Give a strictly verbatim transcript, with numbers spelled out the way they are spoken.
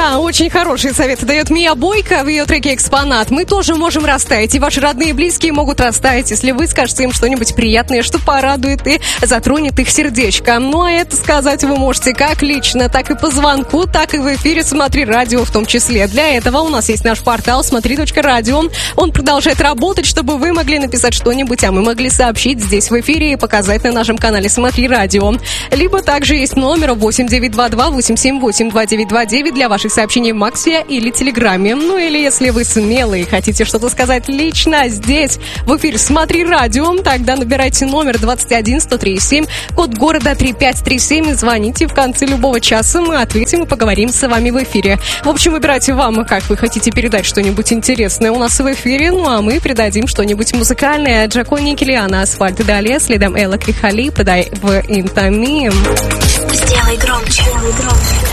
Да, очень хорошие советы дает Мия Бойко в ее треке «Экспонат». Мы тоже можем растаять, и ваши родные и близкие могут растаять, если вы скажете им что-нибудь приятное, что порадует и затронет их сердечко. Ну, а это сказать вы можете как лично, так и по звонку, так и в эфире «Смотри радио» в том числе. Для этого у нас есть наш портал смотри точка радио. Он продолжает работать, чтобы вы могли написать что-нибудь, а мы могли сообщить здесь в эфире и показать на нашем канале «Смотри радио». Либо также есть номер восемь девять два два восемь семь восемь два девять два девять для ваших сообщений в Максе или Телеграме. Ну или если вы смелые и хотите что-то сказать лично здесь в эфире «Смотри радио», тогда набирайте номер двадцать один сто три семь, код города три пять три семь и звоните в конце любого часа. Мы ответим и поговорим с вами в эфире. В общем, выбирайте вам, как вы хотите передать что-нибудь интересное у нас в эфире. Ну а мы передадим что-нибудь музыкальное. Джакони Киллиана, «Асфальт» и далее. Следом Элла Крихали, подай в «Интамим». Сделай громче, сделай громче.